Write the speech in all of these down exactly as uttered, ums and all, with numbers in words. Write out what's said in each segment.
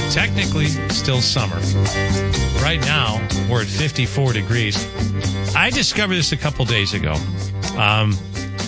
technically still summer. Right now, we're at fifty-four degrees. I discovered this a couple days ago. Um,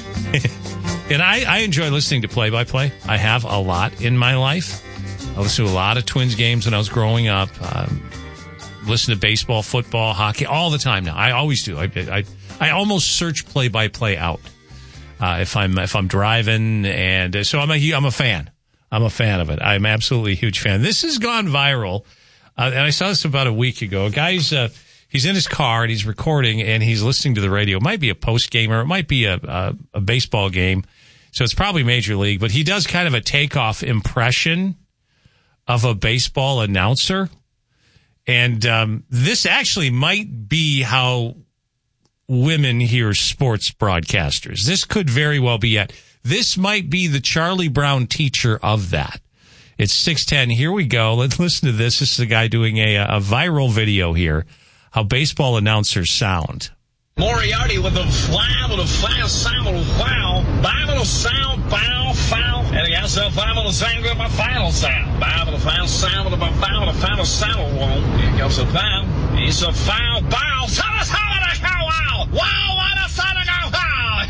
and I, I enjoy listening to play-by-play. I have a lot in my life. I listened to a lot of Twins games when I was growing up. Um, listen to baseball, football, hockey, all the time now. I always do. I, I, I almost search play-by-play out uh, if I'm if I'm driving. And so I'm a, I'm a fan. I'm a fan of it. I'm absolutely a huge fan. This has gone viral. Uh, and I saw this about a week ago. A guy's, uh, he's in his car and he's recording and he's listening to the radio. It might be a post game or it might be a, a, a baseball game. So it's probably Major League, but he does kind of a takeoff impression of a baseball announcer. And um, this actually might be how women hear sports broadcasters. This could very well be it. This might be the Charlie Brown teacher of that. It's six ten. Here we go. Let's listen to this. This is a guy doing a, a viral video here, how baseball announcers sound. Moriarty with a fly, with a fast sound, with a foul. Bible sound, foul, foul. And he has a Bible sound with a final sound. Bible fast sound with a foul, with a final sound. Here comes a foul. It's a foul, foul. Wow, what a son of a foul.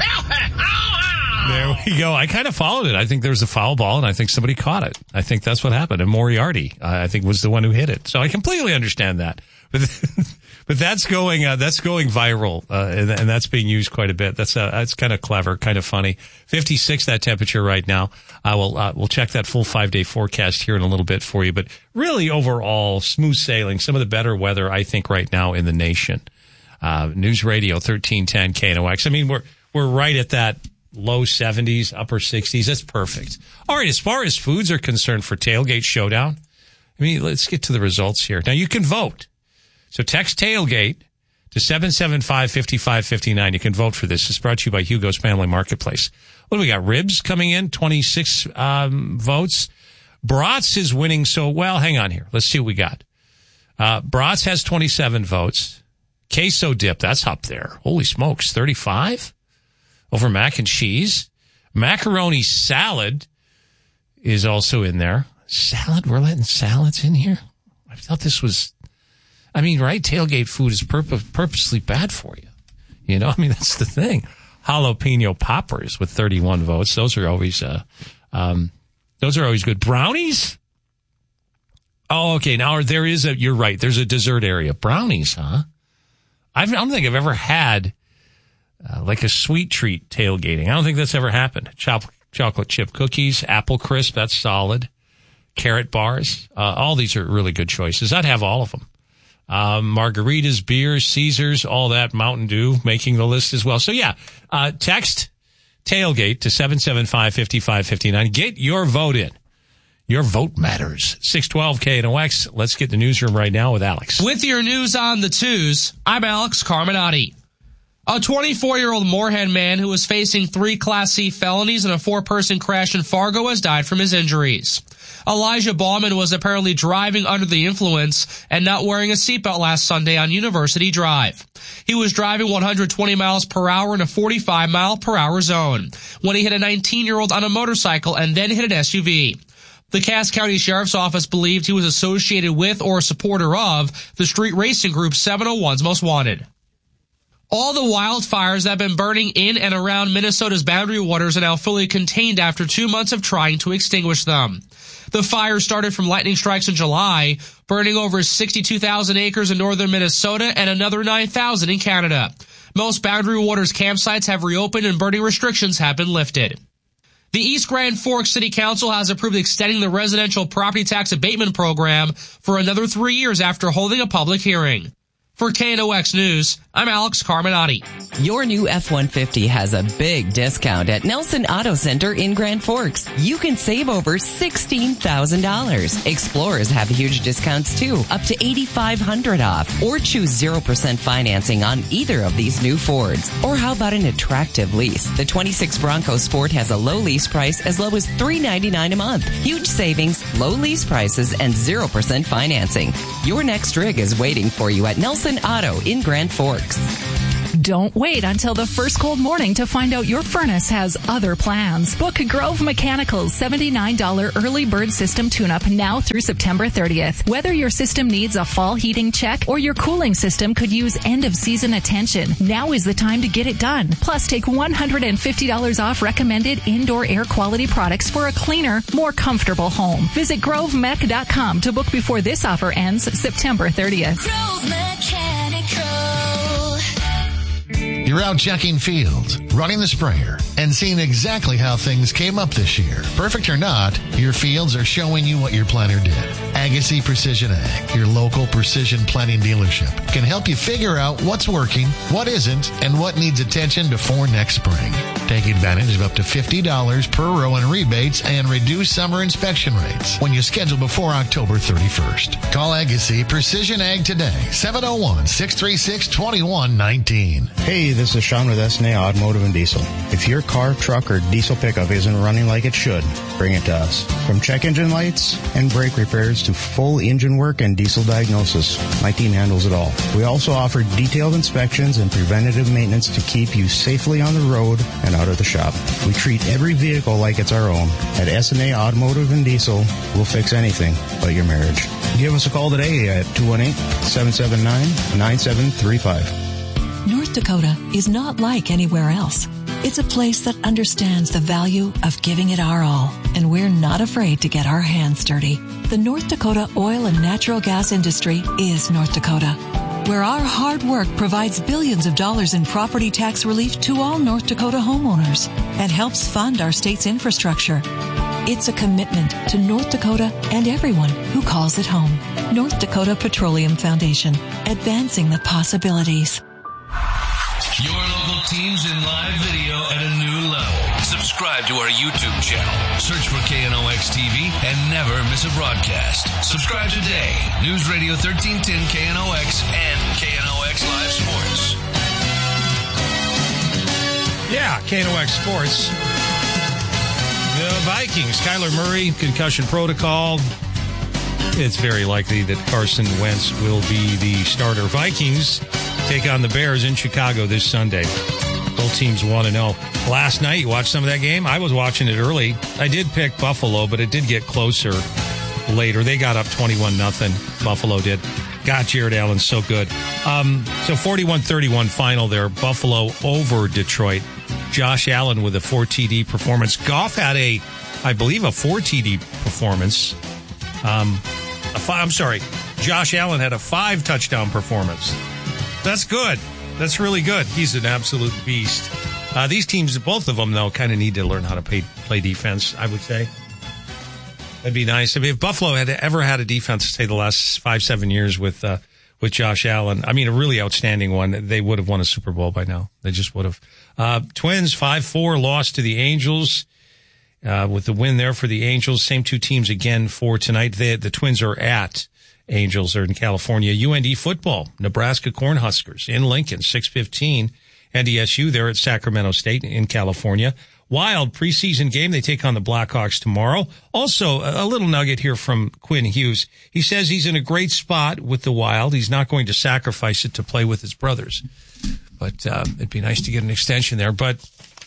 There we go. I kind of followed it. I think there was a foul ball, and I think somebody caught it. I think that's what happened. And Moriarty, uh, I think, was the one who hit it. So I completely understand that. But but that's going uh, that's going viral, uh, and, and that's being used quite a bit. That's uh, that's kind of clever, kind of funny. fifty-six that temperature right now. I will uh, we'll check that full five day forecast here in a little bit for you. But really, overall, smooth sailing. Some of the better weather, I think, right now in the nation. Uh, News Radio thirteen ten K N O X. I mean, we're we're right at that low seventies, upper sixties. That's perfect. All right, as far as foods are concerned for Tailgate Showdown, I mean, let's get to the results here. Now, you can vote. So text Tailgate to seven seven five, five five five nine. You can vote for this. It's brought to you by Hugo's Family Marketplace. What do we got? Ribs coming in, twenty-six um, votes. Brats is winning so well. Hang on here. Let's see what we got. Uh, Brats has twenty-seven votes. Queso dip, that's up there. Holy smokes, thirty-five? Over mac and cheese. Macaroni salad is also in there. Salad? We're letting salads in here? I thought this was, I mean, right? Tailgate food is purpo- purposely bad for you. You know, I mean, that's the thing. Jalapeno poppers with thirty-one votes. Those are always, uh, um, those are always good. Brownies? Oh, okay. Now there is a, you're right. There's a dessert area. Brownies, huh? I've, I don't think I've ever had uh, like a sweet treat tailgating. I don't think that's ever happened. Chop, chocolate chip cookies, apple crisp, that's solid. Carrot bars, uh, all these are really good choices. I'd have all of them. Um, margaritas, beers, Caesars, all that, Mountain Dew making the list as well. So yeah, uh, text Tailgate to seven seven five, five five five nine. Get your vote in. Your vote matters. six twelve K N O X. Let's get the newsroom right now with Alex. With your news on the twos, I'm Alex Carminati. A twenty-four-year-old Moorhead man who was facing three Class C felonies and a four-person crash in Fargo has died from his injuries. Elijah Bauman was apparently driving under the influence and not wearing a seatbelt last Sunday on University Drive. He was driving one hundred twenty miles per hour in a forty-five mile per hour zone when he hit a nineteen-year-old on a motorcycle and then hit an S U V. The Cass County Sheriff's Office believed he was associated with or a supporter of the street racing group seven oh one's Most Wanted. All the wildfires that have been burning in and around Minnesota's boundary waters are now fully contained after two months of trying to extinguish them. The fire started from lightning strikes in July, burning over sixty-two thousand acres in northern Minnesota and another nine thousand in Canada. Most boundary waters campsites have reopened and burning restrictions have been lifted. The East Grand Forks City Council has approved extending the residential property tax abatement program for another three years after holding a public hearing. For K N O X News, I'm Alex Carminati. Your new F one fifty has a big discount at Nelson Auto Center in Grand Forks. You can save over sixteen thousand dollars. Explorers have huge discounts too, up to eight thousand five hundred dollars off. Or choose zero percent financing on either of these new Fords. Or how about an attractive lease? The twenty-six Bronco Sport has a low lease price as low as three hundred ninety-nine dollars a month. Huge savings, low lease prices, and zero percent financing. Your next rig is waiting for you at Nelson Auto in Grand Forks. Don't wait until the first cold morning to find out your furnace has other plans. Book Grove Mechanical's seventy-nine dollars early bird system tune-up now through September thirtieth. Whether your system needs a fall heating check or your cooling system could use end-of-season attention, now is the time to get it done. Plus, take one hundred fifty dollars off recommended indoor air quality products for a cleaner, more comfortable home. Visit grove mech dot com to book before this offer ends September thirtieth. Grove Mechanical. You're out checking fields, running the sprayer, and seeing exactly how things came up this year. Perfect or not, your fields are showing you what your planner did. Agassi Precision Ag, your local precision planting dealership, can help you figure out what's working, what isn't, and what needs attention before next spring. Take advantage of up to fifty dollars per row in rebates and reduce summer inspection rates when you schedule before October thirty-first. Call Agassi Precision Ag today, seven oh one, six three six, two one one nine. Hey, this is Sean with S N A Automotive and Diesel. If your car, truck, or diesel pickup isn't running like it should, bring it to us. From check engine lights and brake repairs to full engine work and diesel diagnosis, my team handles it all. We also offer detailed inspections and preventative maintenance to keep you safely on the road and out of the shop. We treat every vehicle like it's our own. At S N A Automotive and Diesel, we'll fix anything but your marriage. Give us a call today at two one eight, seven seven nine, nine seven three five. North Dakota is not like anywhere else. It's a place that understands the value of giving it our all, and we're not afraid to get our hands dirty. The North Dakota oil and natural gas industry is North Dakota, where our hard work provides billions of dollars in property tax relief to all North Dakota homeowners and helps fund our state's infrastructure. It's a commitment to North Dakota and everyone who calls it home. North Dakota Petroleum Foundation, advancing the possibilities. Your local teams in live video at a new level. Subscribe to our YouTube channel. Search for K N O X T V and never miss a broadcast. Subscribe today. News Radio thirteen ten K N O X and K N O X Live Sports. Yeah, K N O X Sports. The Vikings, Kyler Murray, concussion protocol. It's very likely that Carson Wentz will be the starter. Vikings take on the Bears in Chicago this Sunday. Both teams want to know. Last night, you watched some of that game? I was watching it early. I did pick Buffalo, but it did get closer later. They got up twenty-one nothing. Buffalo did. God, Jared Allen's so good. Um, so forty-one thirty-one final there. Buffalo over Detroit. Josh Allen with a four T D performance. Goff had a, I believe, a four T D performance. Um, a five, I'm sorry. Josh Allen had a five touchdown performance. That's good. That's really good. He's an absolute beast. Uh, these teams, both of them, though, kind of need to learn how to play, play defense, I would say. That'd be nice. I mean, if Buffalo had ever had a defense, say, the last five, seven years with uh, with Josh Allen, I mean, a really outstanding one, they would have won a Super Bowl by now. They just would have. Uh, Twins, five four, lost to the Angels. Uh, with the win there for the Angels. Same two teams again for tonight. They, the Twins are at Angels are in California. U N D football, Nebraska Cornhuskers in Lincoln, six fifteen. N D S U there at Sacramento State in California. Wild preseason game. They take on the Blackhawks tomorrow. Also, a little nugget here from Quinn Hughes. He says he's in a great spot with the Wild. He's not going to sacrifice it to play with his brothers. But um, it'd be nice to get an extension there. But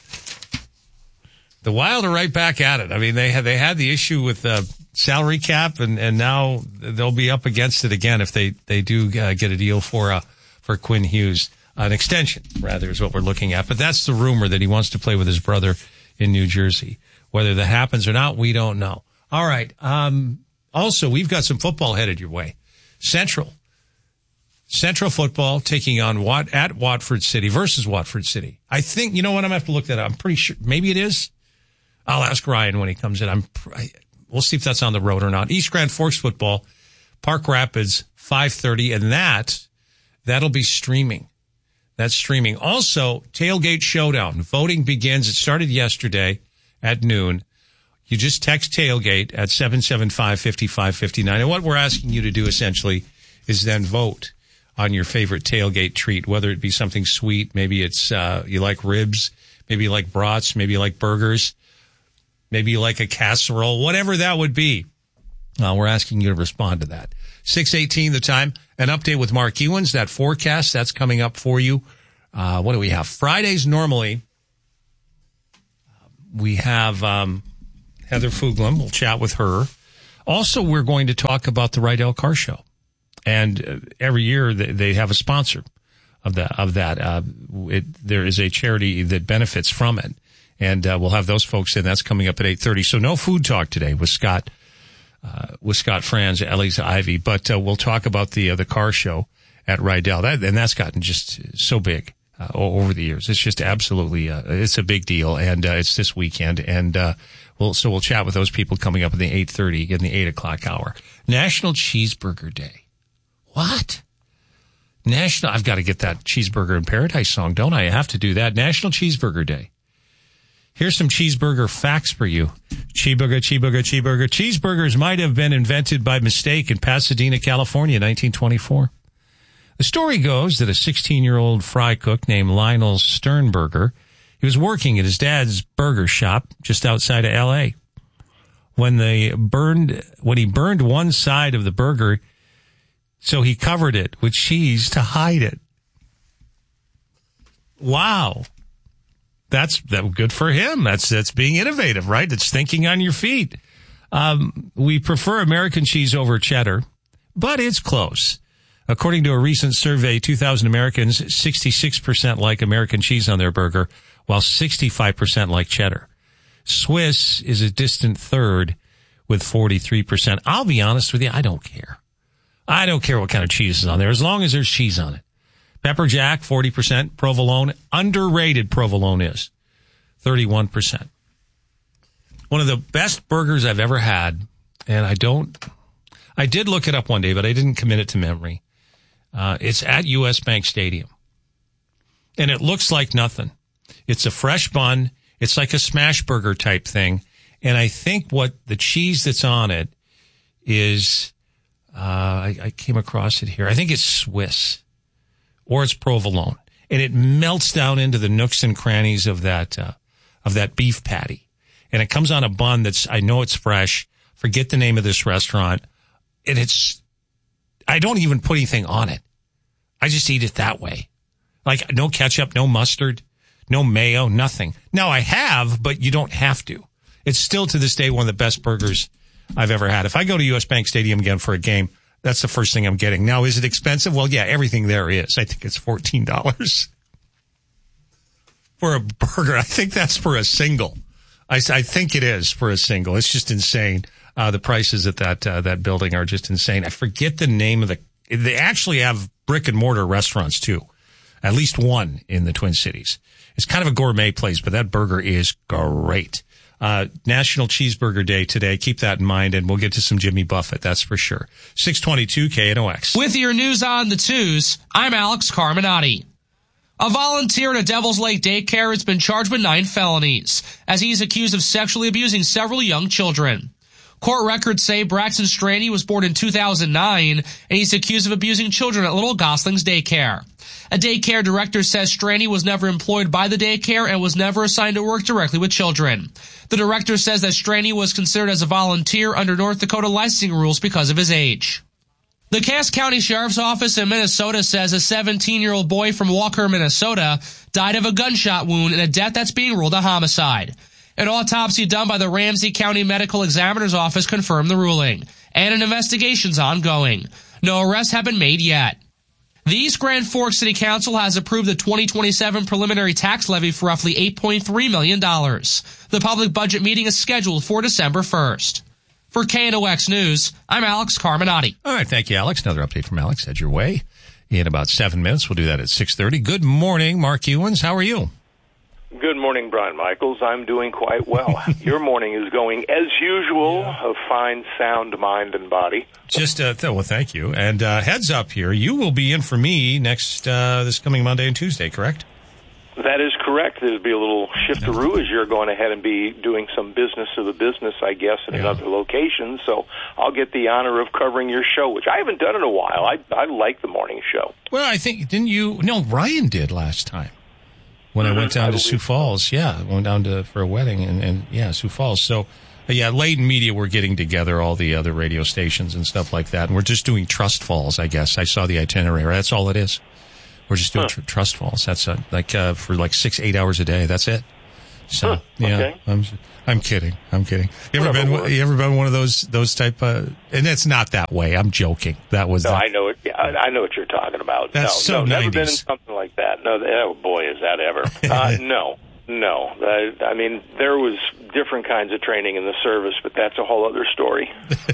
the Wild are right back at it. I mean, they had, they had the issue with the salary cap, and, and now they'll be up against it again if they, they do uh, get a deal for, uh, for Quinn Hughes. An extension, rather, is what we're looking at. But that's the rumor, that he wants to play with his brother in New Jersey. Whether that happens or not, we don't know. All right. Um, also, we've got some football headed your way. Central. Central football taking on Wat, at Watford City versus Watford City. I think, you know what, I'm going to have to look that up. I'm pretty sure, maybe it is. I'll ask Ryan when he comes in. I'm, I, we'll see if that's on the road or not. East Grand Forks football, Park Rapids, five thirty, and that, that'll be streaming. That's streaming. Also, Tailgate Showdown. Voting begins. It started yesterday at noon. You just text Tailgate at seven seven five, five five five nine. And what we're asking you to do essentially is then vote on your favorite tailgate treat, whether it be something sweet. Maybe it's, uh, you like ribs. Maybe you like brats. Maybe you like burgers. Maybe you like a casserole, whatever that would be. Uh, we're asking you to respond to that. six eighteen the time. An update with Mark Ewins, that forecast, that's coming up for you Uh, what do we have? Fridays normally, we have um, Heather Fuglin. We'll chat with her. Also, we're going to talk about the Rydell Car Show. And uh, every year they, they have a sponsor of that. Of that. Uh, it, there is a charity that benefits from it. And uh, we'll have those folks in. That's coming up at eight thirty. So no food talk today with Scott, uh, with Scott Franz, Ellie's Ivy. But uh, we'll talk about the uh, the car show at Rydell. That, and that's gotten just so big uh, over the years. It's just absolutely, uh, it's a big deal. And uh, it's this weekend. And uh, we'll so we'll chat with those people coming up in the eight thirty, in the eight o'clock hour. National Cheeseburger Day. What? National, I've got to get that Cheeseburger in Paradise song, don't I? I have to do that. National Cheeseburger Day. Here's some cheeseburger facts for you. Cheeseburger, cheeseburger, cheeseburger. Cheeseburgers might have been invented by mistake in Pasadena, California, nineteen twenty-four. The story goes that a sixteen-year-old fry cook named Lionel Sternberger, he was working at his dad's burger shop just outside of L A. When they burned, when he burned one side of the burger, so he covered it with cheese to hide it. Wow. That's that good for him. That's that's being innovative, right? That's thinking on your feet. Um, we prefer American cheese over cheddar, but it's close. According to a recent survey, two thousand Americans, sixty-six percent like American cheese on their burger, while sixty-five percent like cheddar. Swiss is a distant third with forty-three percent. I'll be honest with you, I don't care. I don't care what kind of cheese is on there, as long as there's cheese on it. Pepper Jack, forty percent. Provolone, underrated provolone is thirty-one percent. One of the best burgers I've ever had, and I don't, I did look it up one day, but I didn't commit it to memory. Uh, it's at U S Bank Stadium. And it looks like nothing. It's a fresh bun. It's like a smash burger type thing. And I think what the cheese that's on it is, uh, I, I came across it here. I think it's Swiss. Or it's provolone, and it melts down into the nooks and crannies of that uh, of that beef patty, and it comes on a bun that's, I know it's fresh. Forget the name of this restaurant, and it's, I don't even put anything on it. I just eat it that way, like no ketchup, no mustard, no mayo, nothing. Now I have, but you don't have to. It's still to this day one of the best burgers I've ever had. If I go to U S Bank Stadium again for a game, that's the first thing I'm getting. Now, is it expensive? Well, yeah, everything there is. I think it's fourteen dollars for a burger. I think that's for a single. I, I think it is for a single. It's just insane. Uh, the prices at that uh, that building are just insane. I forget the name of the, they actually have brick and mortar restaurants too. At least one in the Twin Cities. It's kind of a gourmet place, but that burger is great. Uh, National Cheeseburger Day today. Keep that in mind, and we'll get to some Jimmy Buffett, that's for sure. six twenty-two K N O X. With your news on the twos, I'm Alex Carminati. A volunteer at a Devil's Lake daycare has been charged with nine felonies, as he's accused of sexually abusing several young children. Court records say Braxton Strandy was born in two thousand nine, and he's accused of abusing children at Little Goslings Daycare. A daycare director says Strandy was never employed by the daycare and was never assigned to work directly with children. The director says that Strandy was considered as a volunteer under North Dakota licensing rules because of his age. The Cass County Sheriff's Office in Minnesota says a seventeen-year-old boy from Walker, Minnesota, died of a gunshot wound in a death that's being ruled a homicide. An autopsy done by the Ramsey County Medical Examiner's Office confirmed the ruling, and an investigation's ongoing. No arrests have been made yet. The East Grand Forks City Council has approved the twenty twenty-seven preliminary tax levy for roughly eight point three million dollars. The public budget meeting is scheduled for December first. For K N O X News, I'm Alex Carminati. All right, thank you, Alex. Another update from Alex. Head your way in about seven minutes. We'll do that at six thirty. Good morning, Mark Ewens. How are you? Good morning, Brian Michaels. I'm doing quite well. Your morning is going, as usual, yeah. Of fine, sound mind and body. Just, uh, th- well, thank you. And uh, heads up here, you will be in for me next, uh, this coming Monday and Tuesday, correct? That is correct. There'll be a little shiftaroo as you're going ahead and be doing some business of the business, I guess, in yeah. another location. So I'll get the honor of covering your show, which I haven't done in a while. I, I like the morning show. Well, I think, didn't you? No, Ryan did last time. When mm-hmm. I went down I to Sioux Falls, so. yeah, I went down to for a wedding, and, and yeah, Sioux Falls. So, yeah, Layton Media, we're getting together all the other radio stations and stuff like that, and we're just doing Trust Falls, I guess. I saw the itinerary. That's all it is. We're just doing huh. tr- trust falls. That's uh, like uh, for like six, eight hours a day. That's it. So huh. yeah, okay. I'm I'm kidding. I'm kidding. You ever Whatever been? You ever been one of those those type? Uh, and it's not that way. I'm joking. That was. No, the, I know it. Yeah, I know what you're talking about. That's no, so no, never nineties. been in something like that. No, oh boy, is that ever? uh, no, no. Uh, I mean, there was different kinds of training in the service, but that's a whole other story.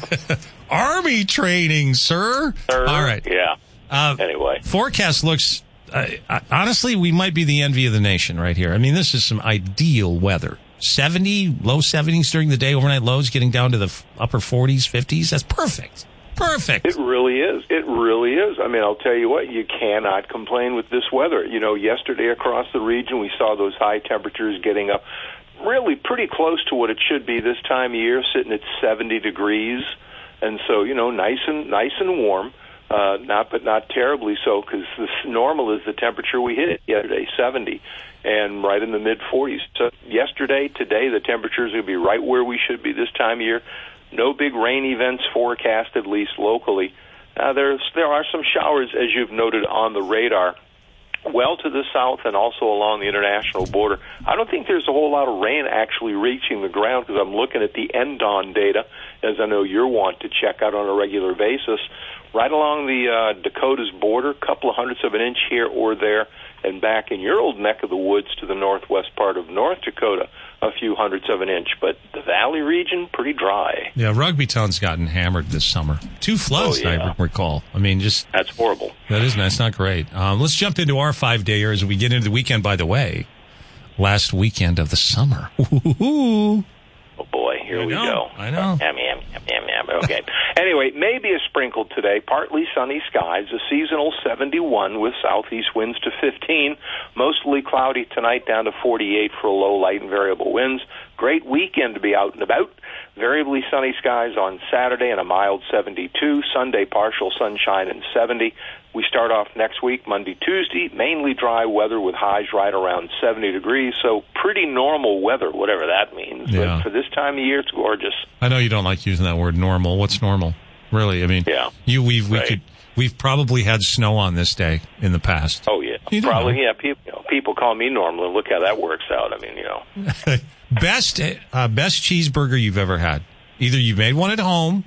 Army training, sir. sir? All right. Yeah. Uh, anyway, forecast looks. Uh, honestly, we might be the envy of the nation right here. I mean, this is some ideal weather. seventy, low seventies during the day, overnight lows getting down to the upper forties, fifties. That's perfect. Perfect. It really is. It really is. I mean, I'll tell you what, you cannot complain with this weather. You know, yesterday across the region, we saw those high temperatures getting up really pretty close to what it should be this time of year, sitting at seventy degrees. And so, you know, nice and nice and warm. Uh, not, but not terribly so, because this normal is the temperature we hit yesterday, seventy, and right in the mid forties. So yesterday, today, the temperatures will be right where we should be this time of year. No big rain events forecast, at least locally. Uh, there's there are some showers, as you've noted, on the radar, well to the south and also along the international border. I don't think there's a whole lot of rain actually reaching the ground, because I'm looking at the N D O N data, as I know you're wont to check out on a regular basis. Right along the uh, Dakota's border, a couple of hundredths of an inch here or there, and back in your old neck of the woods to the northwest part of North Dakota, a few hundredths of an inch. But the valley region, pretty dry. Yeah, Rugbytown's gotten hammered this summer. Two floods, oh, yeah. I recall. I mean, just... That's horrible. That is that's not great. Um, let's jump into our five-dayer as we get into the weekend, by the way. Last weekend of the summer. Ooh. Oh, boy, here I we know, go. I know. Yum, yum, yum, yum, yum. Okay. Anyway, maybe a sprinkle today. Partly sunny skies, a seasonal seventy-one with southeast winds to fifteen. Mostly cloudy tonight, down to forty-eight for a low, light, and variable winds. Great weekend to be out and about. Variably sunny skies on Saturday and a mild seventy-two. Sunday, partial sunshine and seventy. We start off next week, Monday, Tuesday, mainly dry weather with highs right around seventy degrees. So pretty normal weather, whatever that means. Yeah. But for this time of year, it's gorgeous. I know you don't like using that word normal. What's normal? Really? I mean, yeah. you, we've, we right. could, we've probably had snow on this day in the past. Oh, yeah. You don't Probably, know. yeah. People, you know, people call me normal, and look how that works out. I mean, you know. best, uh, best cheeseburger you've ever had. Either you've made one at home,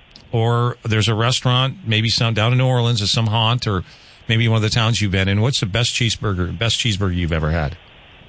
or there's a restaurant, maybe some down in New Orleans or some haunt, or maybe one of the towns you've been in. What's the best cheeseburger, best cheeseburger you've ever had?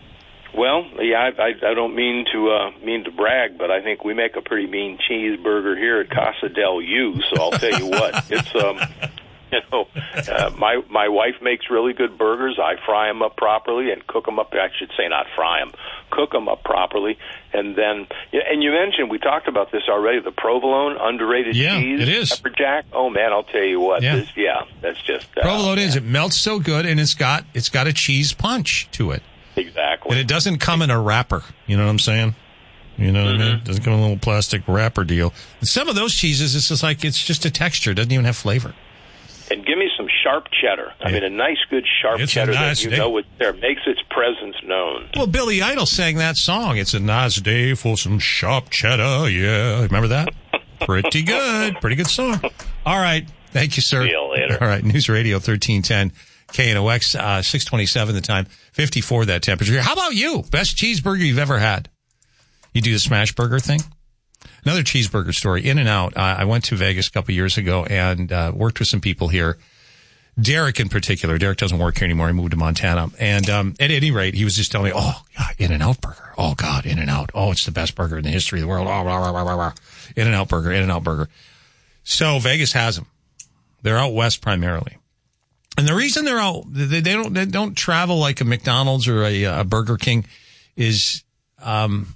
Well, yeah, I, I, I don't mean to uh, mean to brag, but I think we make a pretty mean cheeseburger here at Casa del U. So I'll tell you what, it's um, you know, uh, my my wife makes really good burgers. I fry them up properly and cook them up. I should say not fry them, cook them up properly, and then. And you mentioned we talked about this already. The provolone, underrated yeah, cheese, it is. pepper jack. Oh man, I'll tell you what. Yeah, this, yeah that's just uh, provolone is. yeah. It melts so good, and it's got it's got a cheese punch to it. Exactly. And it doesn't come in a wrapper. You know what I'm saying? You know what mm-hmm. I mean? It doesn't come in a little plastic wrapper deal. And some of those cheeses, it's just like, it's just a texture. It doesn't even have flavor. And give me some sharp cheddar. I yeah. mean, a nice, good sharp it's cheddar nice that you day. know it's there, makes its presence known. Well, Billy Idol sang that song. It's a nice day for some sharp cheddar. Yeah. Remember that? Pretty good. Pretty good song. All right. Thank you, sir. See you later. All right. News Radio thirteen ten. K N O X, uh, six twenty-seven the time, fifty-four that temperature. How about you? Best cheeseburger you've ever had? You do the smash burger thing? Another cheeseburger story, In-N-Out. Uh, I went to Vegas a couple years ago and uh, worked with some people here. Derek in particular. Derek doesn't work here anymore. He moved to Montana. And um, at any rate, he was just telling me, oh, yeah, In-N-Out burger. Oh, God, In-N-Out. Oh, it's the best burger in the history of the world. Oh, rah, rah, rah, rah, rah. In-N-Out burger, In-N-Out burger. So Vegas has them. They're out west primarily. And the reason they're out, they, they don't, they don't travel like a McDonald's or a, a Burger King is, um,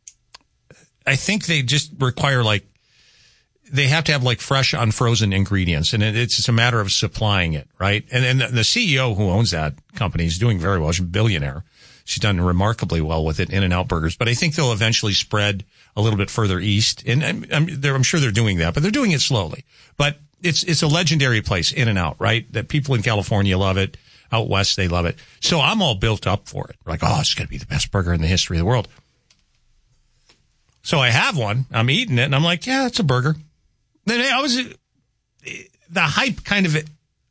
I think they just require like, they have to have like fresh, unfrozen ingredients, and it, it's just a matter of supplying it, right? And and the, the C E O who owns that company is doing very well. She's a billionaire. She's done remarkably well with it, In-N-Out Burgers. But I think they'll eventually spread a little bit further east, and I'm, I'm, I'm sure they're doing that, but they're doing it slowly. But it's it's a legendary place, In-N-Out, right? That people in California love it. Out west, they love it. So I'm all built up for it. Like, oh, it's going to be the best burger in the history of the world. So I have one. I'm eating it, and I'm like, yeah, it's a burger. Then I was, the hype kind of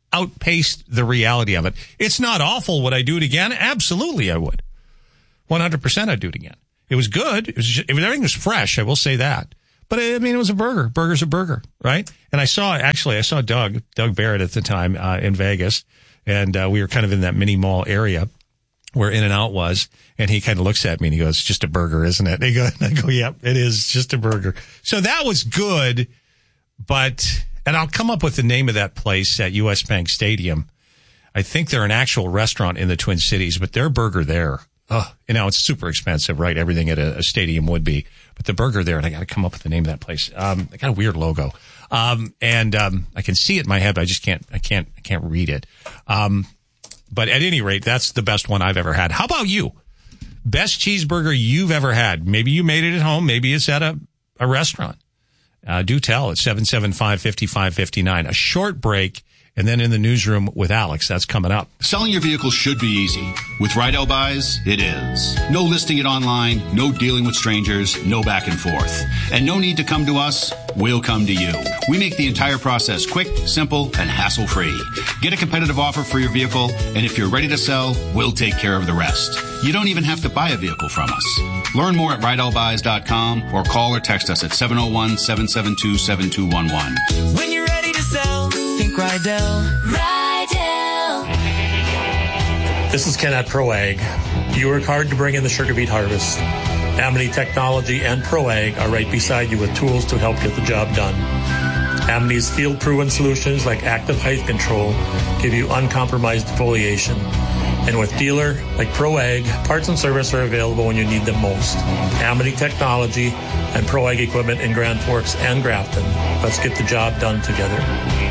outpaced the reality of it. It's not awful. Would I do it again? Absolutely, I would. one hundred percent I'd do it again. It was good. It was just, everything was fresh. I will say that. But I mean, it was a burger. Burger's a burger, right? And I saw, actually, I saw Doug, Doug Barrett at the time, uh, in Vegas. And, uh, we were kind of in that mini mall area where In-N-Out was. And he kind of looks at me and he goes, it's just a burger, isn't it? And I go, and I go, yep, it is just a burger. So that was good. But, and I'll come up with the name of that place at U S Bank Stadium. I think they're an actual restaurant in the Twin Cities, but their burger there, oh, you know, it's super expensive, right? Everything at a, a stadium would be. But the burger there, and I got to come up with the name of that place. Um, they got a weird logo. Um, and, um, I can see it in my head, but I just can't, I can't, I can't read it. Um, but at any rate, that's the best one I've ever had. How about you? Best cheeseburger you've ever had? Maybe you made it at home. Maybe it's at a, a restaurant. Uh, do tell. It's seven seven five, five five five nine. A short break. And then in the newsroom with Alex, that's coming up. Selling your vehicle should be easy. With Rydell Buys, it is. No listing it online, no dealing with strangers, no back and forth. And no need to come to us, we'll come to you. We make the entire process quick, simple, and hassle-free. Get a competitive offer for your vehicle, and if you're ready to sell, we'll take care of the rest. You don't even have to buy a vehicle from us. Learn more at Rydell Buys dot com or call or text us at seven oh one, seven seven two, seven two one one. When you're ready to sell, think Rydell. Rydell. This is Ken at ProAg. You work hard to bring in the sugar beet harvest. Amity Technology and ProAg are right beside you with tools to help get the job done. Amity's field-proven solutions like active height control give you uncompromised foliation. And with dealer like ProAg, parts and service are available when you need them most. Amity Technology and ProAg equipment in Grand Forks and Grafton. Let's get the job done together.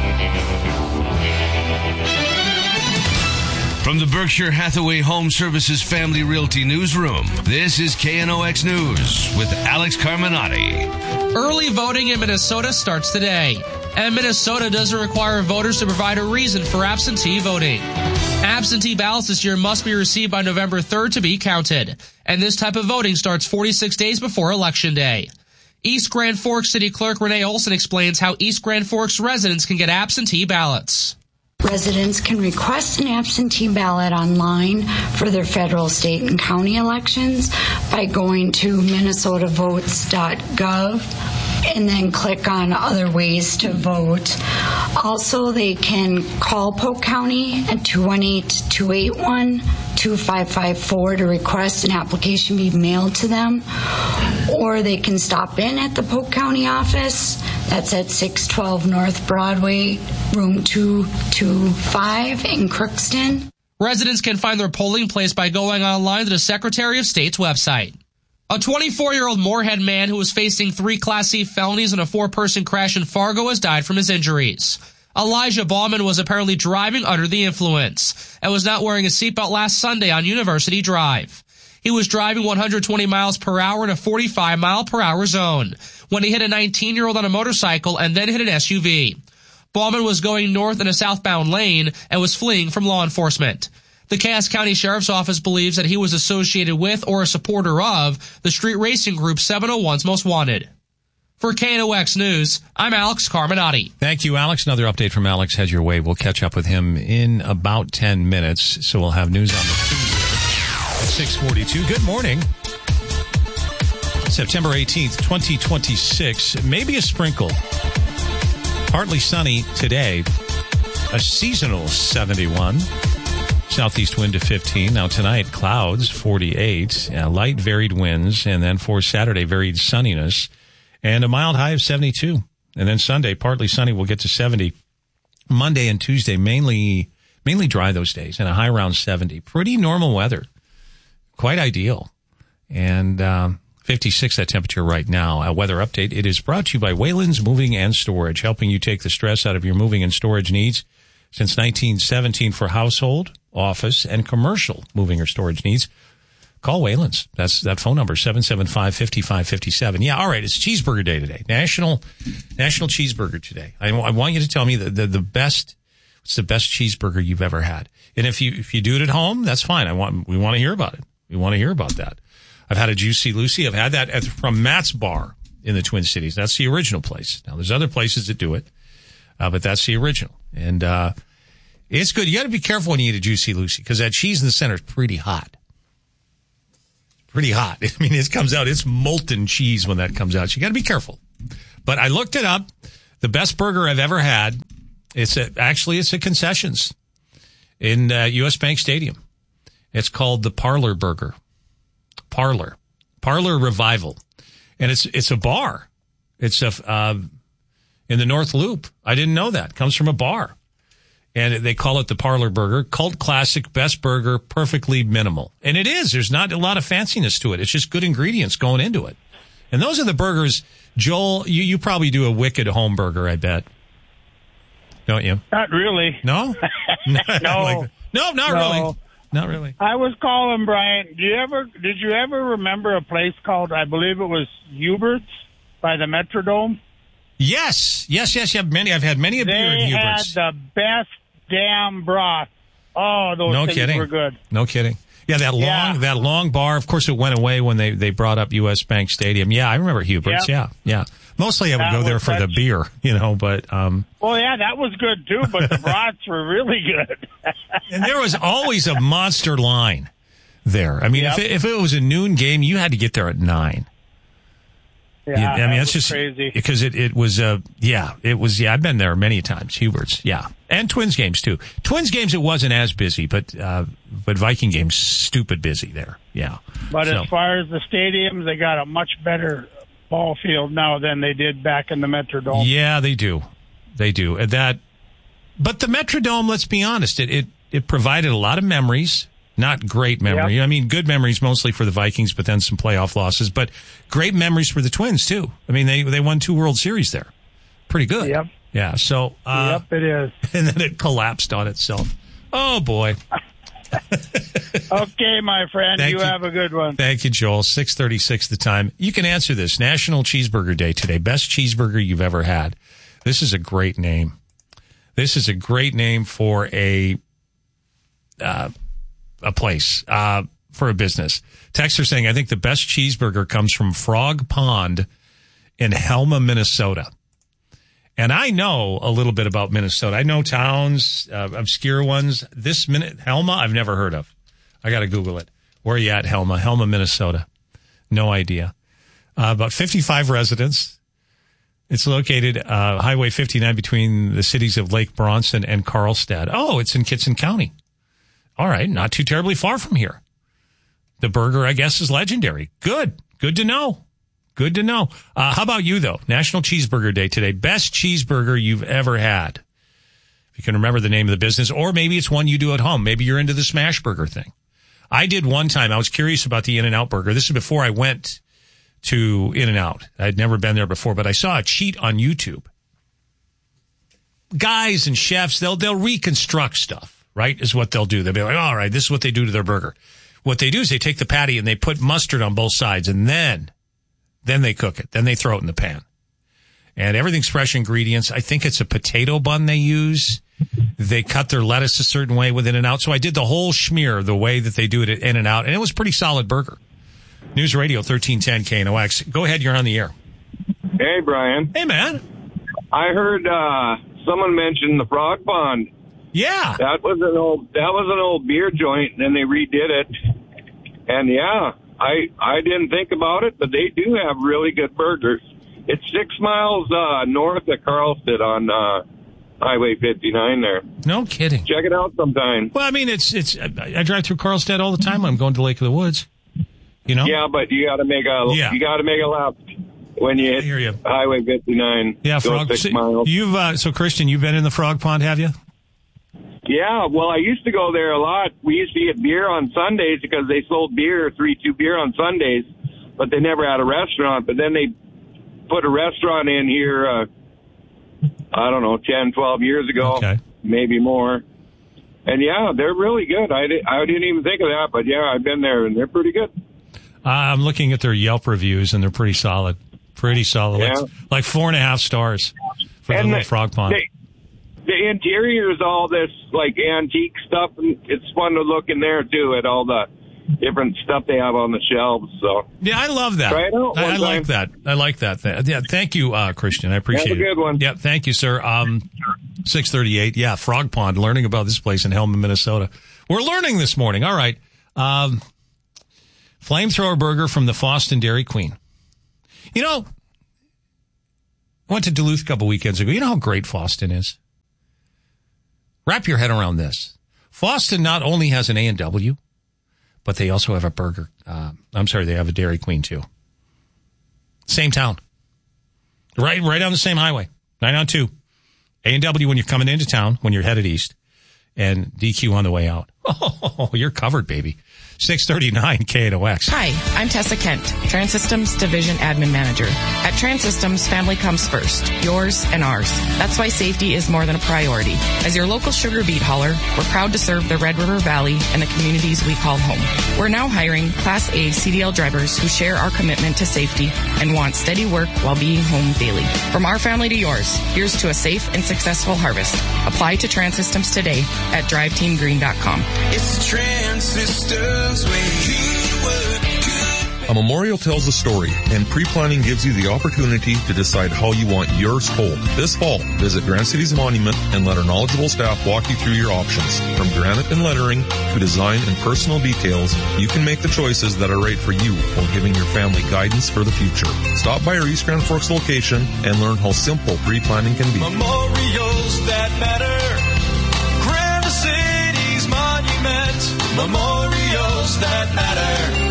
From the Berkshire Hathaway Home Services Family Realty Newsroom, this is K N O X News with Alex Carminati. Early voting in Minnesota starts today, and Minnesota doesn't require voters to provide a reason for absentee voting. Absentee ballots this year must be received by November third to be counted, and this type of voting starts forty-six days before Election Day. East Grand Forks City Clerk Renee Olson explains how East Grand Forks residents can get absentee ballots. Residents can request an absentee ballot online for their federal, state, and county elections by going to minnesota votes dot gov and then click on other ways to vote. Also, they can call Polk County at two one eight, two eight one, two five five four to request an application be mailed to them, or they can stop in at the Polk County office. That's at six twelve North Broadway, room two two five in Crookston. Residents can find their polling place by going online to the Secretary of State's website. A twenty-four-year-old Moorhead man who was facing three Class C felonies in a four-person crash in Fargo has died from his injuries. Elijah Bauman was apparently driving under the influence and was not wearing a seatbelt last Sunday on University Drive. He was driving one hundred twenty miles per hour in a forty-five mile per hour zone when he hit a nineteen-year-old on a motorcycle and then hit an S U V. Bauman was going north in a southbound lane and was fleeing from law enforcement. The Cass County Sheriff's Office believes that he was associated with or a supporter of the street racing group seven oh one's Most Wanted. For K N O X News, I'm Alex Carminati. Thank you, Alex. Another update from Alex heads your way. We'll catch up with him in about ten minutes, so we'll have news on the two at six forty-two. Good morning. September eighteenth, twenty twenty-six. Maybe a sprinkle. Partly sunny today. A seasonal seventy-one. Southeast wind to fifteen. Now tonight, clouds, forty-eight. Uh, light varied winds. And then for Saturday, varied sunniness. And a mild high of seventy-two. And then Sunday, partly sunny, we'll get to seventy. Monday and Tuesday, mainly mainly dry those days. And a high around seventy. Pretty normal weather. Quite ideal. And um, fifty-six, that temperature right now. A weather update. It is brought to you by Wayland's Moving and Storage, helping you take the stress out of your moving and storage needs since nineteen seventeen for household, office, and commercial moving or storage needs. Call Wayland's. That's that phone number, seven seven five, five five five seven. Yeah, all right, it's Cheeseburger Day today. National National Cheeseburger Today. I, I want you to tell me the, the, the best, what's the best cheeseburger you've ever had. And if you if you do it at home, that's fine. I want We want to hear about it. We want to hear about that. I've had a Juicy Lucy. I've had that at, from Matt's Bar in the Twin Cities. That's the original place. Now, there's other places that do it, uh, but that's the original. And uh It's good. You got to be careful when you eat a Juicy Lucy because that cheese in the center is pretty hot. Pretty hot. I mean, it comes out. It's molten cheese when that comes out. So you got to be careful. But I looked it up. The best burger I've ever had. It's a, actually it's a concessions in uh, U S Bank Stadium. It's called the Parlor Burger. Parlor. Parlor Revival. And it's it's a bar. It's a uh, in the North Loop. I didn't know that. It comes from a bar. And they call it the Parlor Burger. Cult classic, best burger, perfectly minimal. And it is. There's not a lot of fanciness to it. It's just good ingredients going into it. And those are the burgers. Joel, you, you probably do a wicked home burger, I bet. Don't you? Not really. No? no. like, no, not no. really. Not really. I was calling, Brian. Do you ever, did you ever remember a place called, I believe it was Hubert's by the Metrodome? Yes. Yes, yes, you have many. I've had many a they beer in Hubert's. They had the best damn broth. Oh, those no things kidding. were good. No kidding. Yeah, that long yeah. that long bar. Of course, it went away when they, they brought up U S Bank Stadium. Yeah, I remember Hubert's. Yep. Yeah, yeah. Mostly I would that go there for such... the beer, you know, but... um Oh, yeah, that was good, too, but the brats were really good. And there was always a monster line there. I mean, yep. if, it, if it was a noon game, you had to get there at nine. Yeah, you, I mean, that that's just crazy. Because it, it was, uh, yeah, it was, yeah, I've been there many times, Hubert's, yeah. And Twins games, too. Twins games, it wasn't as busy, but, uh, but Viking games, stupid busy there, yeah. But so. as far as the stadiums, they got a much better ball field now than they did back in the Metrodome. Yeah, they do. They do. And that, but the Metrodome, let's be honest, it, it, it provided a lot of memories. Not great memory. Yep. I mean, good memories mostly for the Vikings, but then some playoff losses. But great memories for the Twins, too. I mean, they they won two World Series there. Pretty good. Yep. Yeah, so... Uh, yep, it is. And then it collapsed on itself. Oh, boy. Okay, my friend. You, you have a good one. Thank you, Joel. six thirty-six the time. You can answer this. National Cheeseburger Day today. Best cheeseburger you've ever had. This is a great name. This is a great name for a... Uh, a place, uh, for a business. Texter saying, I think the best cheeseburger comes from Frog Pond in Helma, Minnesota. And I know a little bit about Minnesota. I know towns, uh, obscure ones. This minute, Helma, I've never heard of. I got to Google it. Where are you at, Helma? Helma, Minnesota. No idea. Uh, about fifty-five residents. It's located, uh, Highway fifty-nine between the cities of Lake Bronson and Carlstad. Oh, it's in Kitson County. All right, not too terribly far from here. The burger, I guess, is legendary. Good. Good to know. Good to know. Uh, how about you, though? National Cheeseburger Day today. Best cheeseburger you've ever had. If you can remember the name of the business, or maybe it's one you do at home. Maybe you're into the smash burger thing. I did one time. I was curious about the In-N-Out burger. This is before I went to In-N-Out. I'd never been there before, but I saw a cheat on YouTube. Guys and chefs, they'll they'll reconstruct stuff. Right, is what they'll do. They'll be like, all right, this is what they do to their burger. What they do is they take the patty and they put mustard on both sides, and then, then they cook it. Then they throw it in the pan. And everything's fresh ingredients. I think it's a potato bun they use. They cut their lettuce a certain way with In-N-Out. So I did the whole schmear the way that they do it at In-N-Out, and it was a pretty solid burger. News Radio thirteen ten K N O X. Go ahead, you're on the air. Hey, Brian. Hey, man. I heard uh, someone mention the Frog Pond. Yeah, that was an old that was an old beer joint, and then they redid it. And yeah, I I didn't think about it, but they do have really good burgers. It's six miles uh, north of Carlstad on uh, Highway fifty-nine. There, no kidding. Check it out sometime. Well, I mean, it's it's. I, I drive through Carlstad all the time when I'm going to Lake of the Woods. You know. Yeah, but you got to make a yeah. you got to make a left when you hit you. Highway fifty-nine. Yeah, Frog. Six so, miles. You've uh, so Christian, you've been in the Frog Pond, have you? Yeah, well, I used to go there a lot. We used to get beer on Sundays because they sold beer, three two beer on Sundays, but they never had a restaurant. But then they put a restaurant in here, uh, I don't know, ten, twelve years ago, okay. maybe more. And, yeah, they're really good. I, di- I didn't even think of that, but, yeah, I've been there, and they're pretty good. Uh, I'm looking at their Yelp reviews, and they're pretty solid. Pretty solid. Yeah. Like, like four and a half stars for and the little the, Frog Pond. They, The interior is all this, like, antique stuff, and it's fun to look in there, too, at all the different stuff they have on the shelves. So yeah, I love that. Try it out one I, I like time. that. I like that. Yeah, thank you, uh, Christian. I appreciate Have a it. good one. Yeah, thank you, sir. Um, six thirty-eight. Yeah, Frog Pond. Learning about this place in Hellman, Minnesota. We're learning this morning. All right. Um, flamethrower burger from the Foston Dairy Queen. You know, I went to Duluth a couple weekends ago. You know how great Foston is? Wrap your head around this. Foston not only has an A and W, but they also have a burger. Uh, I'm sorry, they have a Dairy Queen too. Same town. Right, right on the same highway. nine oh two. A and W when you're coming into town, when you're headed east, and D Q on the way out. Oh, you're covered, baby. six thirty-nine K N O X. Hi, I'm Tessa Kent, Transsystems Division Admin Manager. At Transsystems, family comes first, yours and ours. That's why safety is more than a priority. As your local sugar beet hauler, we're proud to serve the Red River Valley and the communities we call home. We're now hiring Class A C D L drivers who share our commitment to safety and want steady work while being home daily. From our family to yours, here's to a safe and successful harvest. Apply to Transsystems today at drive team green dot com. It's Transsystems way. A memorial tells a story, and pre-planning gives you the opportunity to decide how you want yours told. This fall, visit Grand City's monument and let our knowledgeable staff walk you through your options. From granite and lettering to design and personal details, you can make the choices that are right for you while giving your family guidance for the future. Stop by our East Grand Forks location and learn how simple pre-planning can be. Memorials that matter. Grand City's monument. Memorials that matter.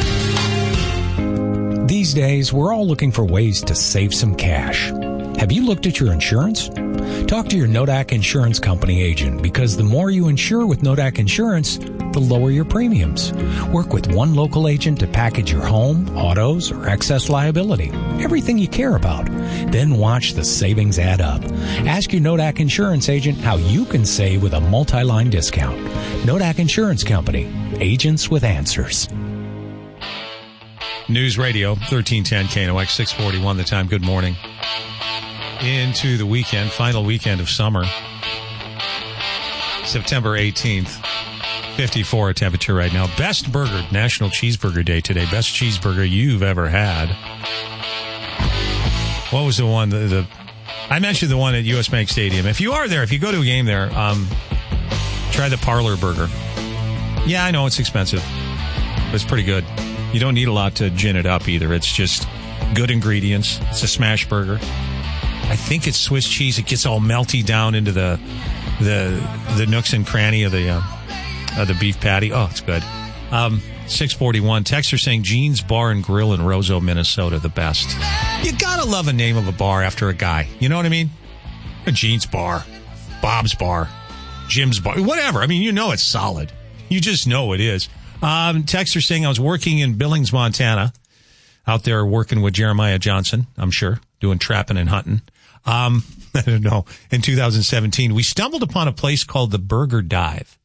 These days, we're all looking for ways to save some cash. Have you looked at your insurance? Talk to your Nodak Insurance Company agent, because the more you insure with Nodak Insurance, the lower your premiums. Work with one local agent to package your home, autos, or excess liability, everything you care about. Then watch the savings add up. Ask your Nodak Insurance agent how you can save with a multi-line discount. Nodak Insurance Company, agents with answers. News Radio, thirteen ten K N O X, six forty-one the time. Good morning. Into the weekend, final weekend of summer. September eighteenth, fifty-four temperature right now. Best burger, National Cheeseburger Day today. Best cheeseburger you've ever had. What was the one? The, the I mentioned the one at U S Bank Stadium. If you are there, if you go to a game there, um, try the Parlor Burger. Yeah, I know it's expensive, but it's pretty good. You don't need a lot to gin it up either. It's just good ingredients. It's a smash burger. I think it's Swiss cheese. It gets all melty down into the the the nooks and cranny of the uh, of the beef patty. Oh, it's good. Um, six forty-one. Texter saying Gene's Bar and Grill in Roseau, Minnesota, the best. You gotta love a name of a bar after a guy. You know what I mean? A Gene's Bar, Bob's Bar, Jim's Bar, whatever. I mean, you know it's solid. You just know it is. Um, Texter saying I was working in Billings, Montana, out there working with Jeremiah Johnson, I'm sure, doing trapping and hunting. Um, I don't know. In two thousand seventeen, we stumbled upon a place called the Burger Dive.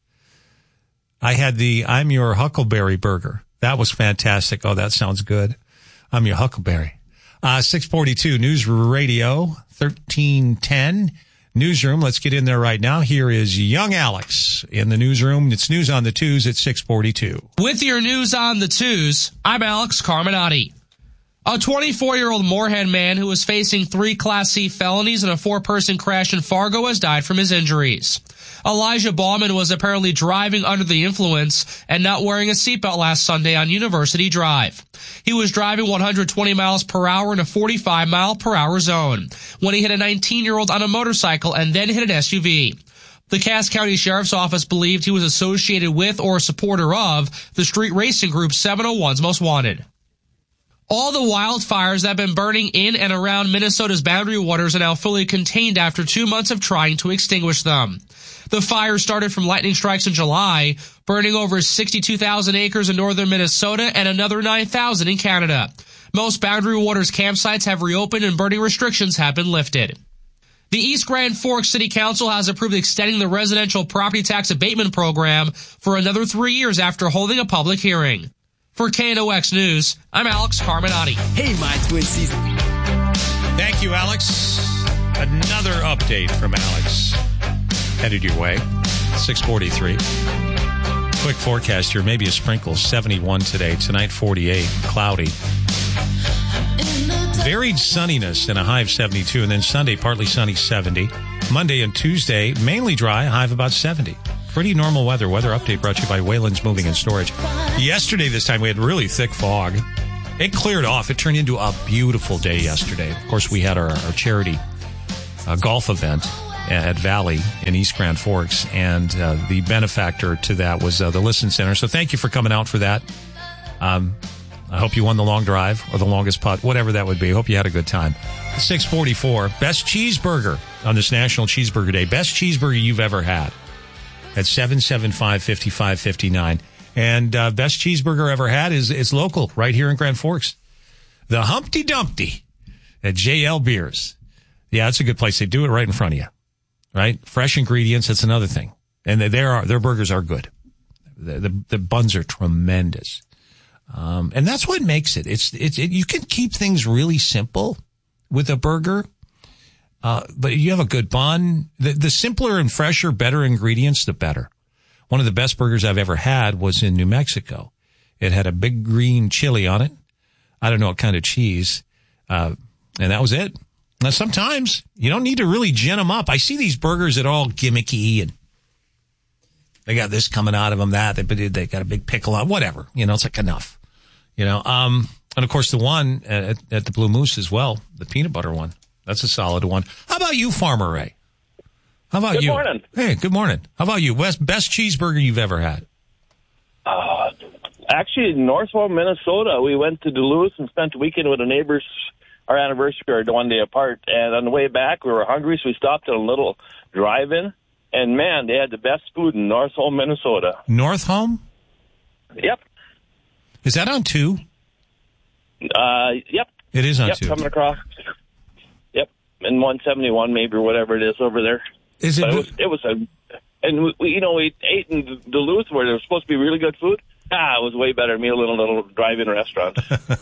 I had the I'm Your Huckleberry Burger. That was fantastic. Oh, that sounds good. I'm Your Huckleberry. Uh, six forty-two News Radio, thirteen ten. Newsroom, let's get in there right now. Here is young Alex in the newsroom. It's news on the twos at six forty-two. With your news on the twos, I'm Alex Carminati. A twenty-four-year-old Moorhead man who was facing three Class C felonies in a four-person crash in Fargo has died from his injuries. Elijah Ballman was apparently driving under the influence and not wearing a seatbelt last Sunday on University Drive. He was driving one hundred twenty miles per hour in a forty-five mile per hour zone when he hit a nineteen-year-old on a motorcycle and then hit an S U V. The Cass County Sheriff's Office believed he was associated with or a supporter of the street racing group seven oh one's Most Wanted. All the wildfires that have been burning in and around Minnesota's boundary waters are now fully contained after two months of trying to extinguish them. The fire started from lightning strikes in July, burning over sixty-two thousand acres in northern Minnesota and another nine thousand in Canada. Most Boundary Waters campsites have reopened and burning restrictions have been lifted. The East Grand Forks City Council has approved extending the residential property tax abatement program for another three years after holding a public hearing. For K N O X News, I'm Alex Carminati. Hey, my Twin Cities. Thank you, Alex. Another update from Alex. Headed your way. six forty-three. Quick forecast here, maybe a sprinkle. seventy-one today. Tonight, forty-eight. Cloudy. Varied sunniness and a high of seventy-two. And then Sunday, partly sunny, seventy. Monday and Tuesday, mainly dry, a high of about seventy. Pretty normal weather. Weather update brought to you by Wayland's Moving and Storage. Yesterday, this time, we had really thick fog. It cleared off. It turned into a beautiful day yesterday. Of course, we had our, our charity uh, golf event at Valley in East Grand Forks, and uh, the benefactor to that was uh, the Listen Center. So thank you for coming out for that. Um, I hope you won the long drive or the longest putt, whatever that would be. I hope you had a good time. six forty-four, best cheeseburger on this National Cheeseburger Day. Best cheeseburger you've ever had at seven seven five, five five five nine. And uh, best cheeseburger ever had is, is local right here in Grand Forks. The Humpty Dumpty at J L Beers. Yeah, it's a good place. They do it right in front of you. Right? Fresh ingredients, that's another thing. And they, they are, their burgers are good. The, the, the buns are tremendous. Um, and that's what makes it. It's, it's, it, you can keep things really simple with a burger. Uh, but you have a good bun. The, the simpler and fresher, better ingredients, the better. One of the best burgers I've ever had was in New Mexico. It had a big green chili on it. I don't know what kind of cheese. Uh, and that was it. Now, sometimes you don't need to really gin them up. I see these burgers that are all gimmicky and they got this coming out of them, that, they, they got a big pickle on, whatever. You know, it's like enough. You know, um, and of course the one at, at the Blue Moose as well, the peanut butter one. That's a solid one. How about you, Farmer Ray? How about good you? Good morning. Hey, good morning. How about you? Best, best cheeseburger you've ever had? Uh, actually, in Northwell, Minnesota, we went to Duluth and spent the weekend with the neighbors. Our anniversary are one day apart. And on the way back, we were hungry, so we stopped at a little drive-in. And, man, they had the best food in North Home, Minnesota. North Home? Yep. Is that on two? Uh, yep. It is on yep, two. Coming across. Yep. In one seventy-one, maybe, or whatever it is over there. Is it? But it was, it was a, and we, we, you know, we ate in Duluth where there was supposed to be really good food. Ah, it was way better. Me a little little drive-in restaurant.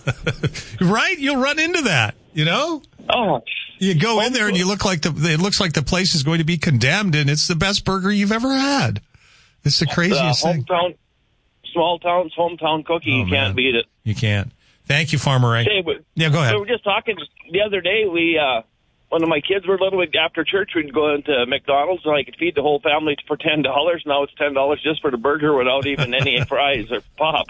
Right? You'll run into that, you know? Oh. You go in there and you look like the, it looks like the place is going to be condemned and it's the best burger you've ever had. It's the craziest uh, thing. Hometown, small town's hometown cookie. Oh, you can't man. beat it. You can't. Thank you, Farmer Ray. Hey, but, yeah, go ahead. We were just talking the other day. We, uh, when my kids were little, after church, we'd go into McDonald's and I could feed the whole family for ten dollars. Now it's ten dollars just for the burger without even any fries or pop.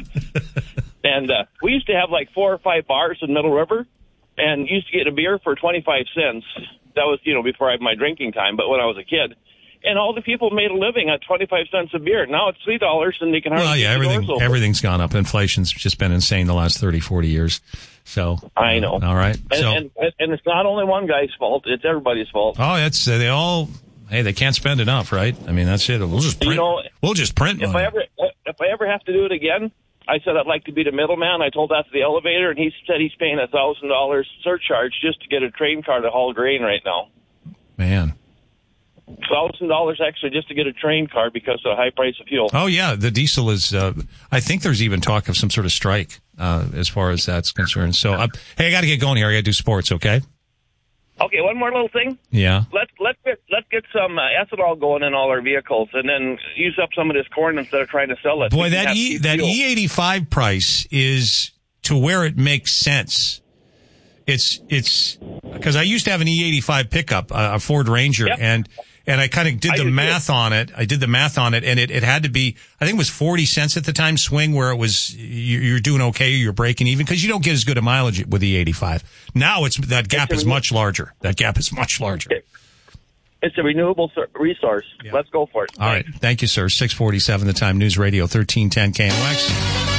And uh, we used to have like four or five bars in Middle River and used to get a beer for twenty-five cents. That was, you know, before I had my drinking time, but when I was a kid. And all the people made a living at twenty-five cents a beer. Now it's three dollars and they can hardly Well, yeah, keep the everything, doors open. everything's gone up. Inflation's just been insane the last thirty, forty years. So I know. All right. And, so, and, and it's not only one guy's fault; it's everybody's fault. oh, it's uh, they all. Hey, they can't spend enough, right? I mean, that's it. We'll just print. You know, we'll just print if money. I ever if I ever have to do it again, I said I'd like to be the middleman. I told that to the elevator, and he said he's paying a thousand dollars surcharge just to get a train car to haul grain right now. Man. Thousand dollars extra just to get a train car because of the high price of fuel. Oh yeah, the diesel is. Uh, I think there's even talk of some sort of strike uh, as far as that's concerned. So, uh, hey, I got to get going here. I got to do sports. Okay. Okay, one more little thing. Yeah. Let's let's get let's get some uh, ethanol going in all our vehicles, and then use up some of this corn instead of trying to sell it. Boy, We can that have E cheap that fuel. E eighty-five price is to where it makes sense. It's it's because I used to have an E eighty-five pickup, uh, a Ford Ranger, Yep. and and I kind of did I the do math too. on it. I did the math on it, and it, it had to be. I think it was forty cents at the time swing where it was you- you're doing okay, you're breaking even because you don't get as good a mileage with the E eighty-five. Now it's that gap It's is a- much larger. That gap is much larger. It's a renewable sur- resource. Let's go for it. All right, thank you, sir. six forty-seven, the time. News Radio thirteen ten K N O X.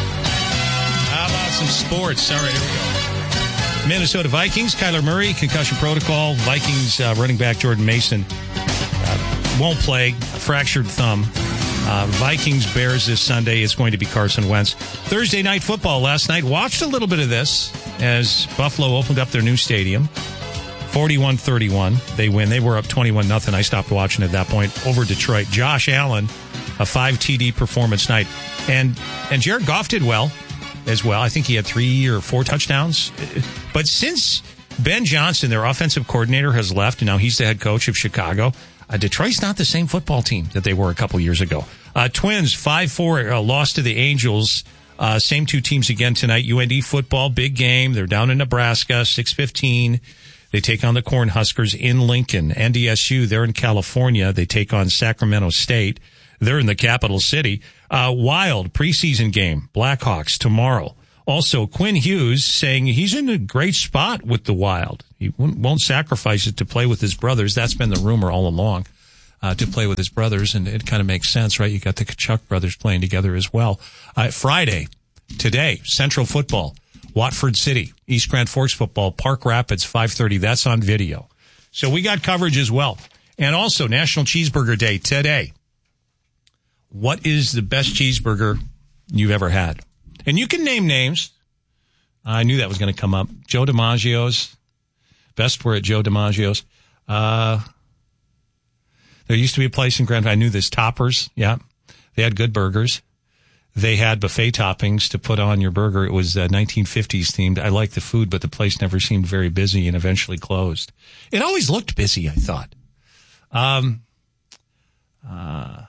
How about some sports? All right, here we go. Minnesota Vikings, Kyler Murray, concussion protocol. Vikings uh, running back Jordan Mason uh, won't play, fractured thumb. Uh, Vikings Bears this Sunday. It's going to be Carson Wentz. Thursday night football last night. Watched a little bit of this as Buffalo opened up their new stadium. forty-one thirty-one. They win. They were up twenty-one nothing. I stopped watching at that point over Detroit. Josh Allen, a five T D performance night. And and Jared Goff did well as well. I think he had three or four touchdowns. But since Ben Johnson, their offensive coordinator, has left, and now he's the head coach of Chicago, uh, Detroit's not the same football team that they were a couple years ago. Uh, Twins, five four, uh, lost to the Angels. Uh, same two teams again tonight. U N D football, big game. They're down in Nebraska, six fifteen. They take on the Cornhuskers in Lincoln. N D S U, they're in California. They take on Sacramento State. They're in the capital city. Uh, Wild, preseason game. Blackhawks tomorrow. Also, Quinn Hughes saying he's in a great spot with the Wild. He won't sacrifice it to play with his brothers. That's been the rumor all along, uh, to play with his brothers. And it kind of makes sense, right? You got the Kachuk brothers playing together as well. Uh, Friday, today, Central Football, Watford City, East Grand Forks football, Park Rapids, five thirty. That's on video. So we got coverage as well. And also National Cheeseburger Day today. What is the best cheeseburger you've ever had? And you can name names. I knew that was going to come up. Joe DiMaggio's. Best were at Joe DiMaggio's. Uh, there used to be a place in Grand. I knew this. Toppers. Yeah. They had good burgers. They had buffet toppings to put on your burger. It was uh, nineteen fifties themed. I liked the food, but the place never seemed very busy and eventually closed. It always looked busy, I thought. Um, uh,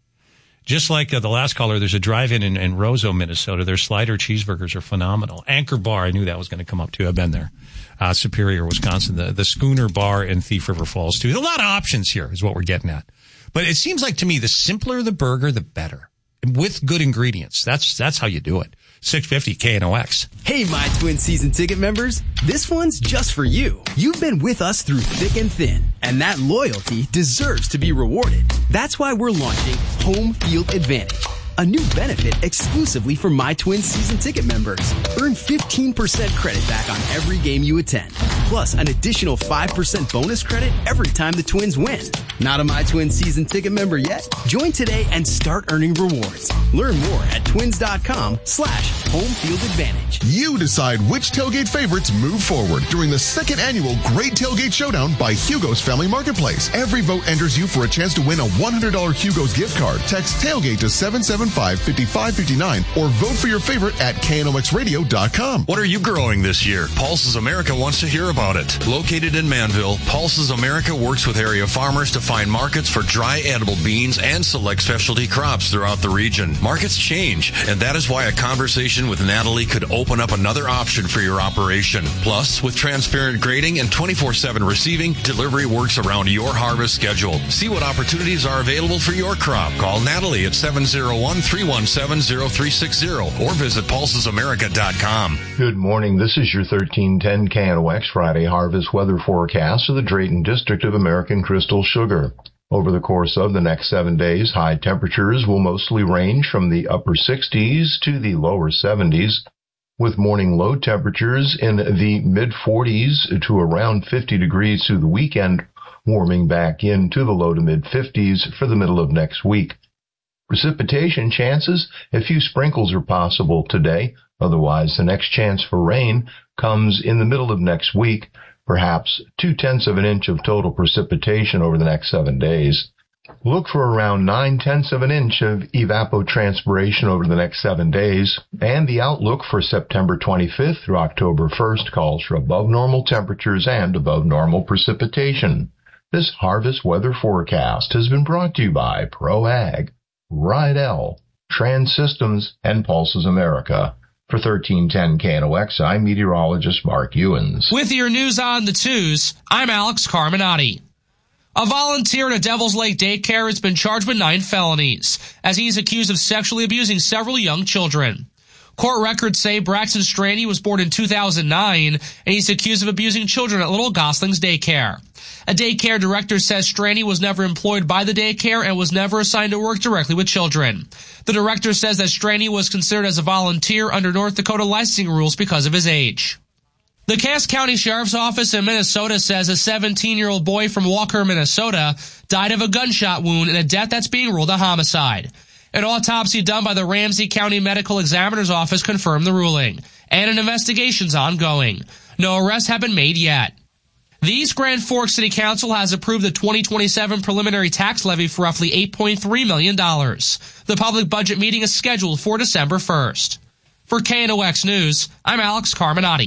Just like uh, the last caller, there's a drive-in in, in Roseau, Minnesota. Their slider cheeseburgers are phenomenal. Anchor Bar, I knew that was going to come up too. I've been there. Uh, Superior, Wisconsin. The, the Schooner Bar in Thief River Falls too. There's a lot of options here is what we're getting at. But it seems like to me the simpler the burger, the better. With good ingredients. That's that's how you do it. six fifty K N O X. Hey, My Twin season ticket members. This one's just for you. You've been with us through thick and thin, and that loyalty deserves to be rewarded. That's why we're launching Home Field Advantage, a new benefit exclusively for My Twin season ticket members. Earn fifteen percent credit back on every game you attend, plus an additional five percent bonus credit every time the Twins win. Not a My Twin season ticket member yet? Join today and start earning rewards. Learn more at twins.com slash home field advantage. You decide which tailgate favorites move forward during the second annual Great Tailgate Showdown by Hugo's Family Marketplace. Every vote enters you for a chance to win a one hundred dollars Hugo's gift card. Text tailgate to seven seven five, five five five nine or vote for your favorite at K N O X radio dot com. What are you growing this year? Pulses America wants to hear about it. Located in Manville, Pulses America works with area farmers to find markets for dry edible beans and select specialty crops throughout the region. Markets change, and that is why a conversation with Natalie could open up another option for your operation. Plus, with transparent grading and twenty-four seven receiving, delivery works around your harvest schedule. See what opportunities are available for your crop. Call Natalie at seven oh one, three one seven, oh three six oh or visit pulses america dot com. Good morning. This is your thirteen ten K N O X Friday harvest weather forecast of the Drayton District of American Crystal Sugar. Over the course of the next seven days, high temperatures will mostly range from the upper sixties to the lower seventies, with morning low temperatures in the mid forties to around fifty degrees through the weekend, warming back into the low to mid fifties for the middle of next week. Precipitation chances, a few sprinkles are possible today. Otherwise, the next chance for rain comes in the middle of next week, perhaps two-tenths of an inch of total precipitation over the next seven days. Look for around nine-tenths of an inch of evapotranspiration over the next seven days, and the outlook for September twenty-fifth through October first calls for above normal temperatures and above normal precipitation. This harvest weather forecast has been brought to you by ProAg, Rydell, Trans Systems, and Pulses America. For thirteen ten K N O X, I'm meteorologist Mark Ewens. With your news on the twos, I'm Alex Carminati. A volunteer at a Devil's Lake daycare has been charged with nine felonies, as he's accused of sexually abusing several young children. Court records say Braxton Strandy was born in two thousand nine, and he's accused of abusing children at Little Gosling's daycare. A daycare director says Strandy was never employed by the daycare and was never assigned to work directly with children. The director says that Strandy was considered as a volunteer under North Dakota licensing rules because of his age. The Cass County Sheriff's Office in Minnesota says a seventeen-year-old boy from Walker, Minnesota, died of a gunshot wound in a death that's being ruled a homicide. An autopsy done by the Ramsey County Medical Examiner's Office confirmed the ruling, and an investigation's ongoing. No arrests have been made yet. The East Grand Forks City Council has approved the twenty twenty-seven preliminary tax levy for roughly eight point three million dollars. The public budget meeting is scheduled for December first. For K N O X News, I'm Alex Carminati.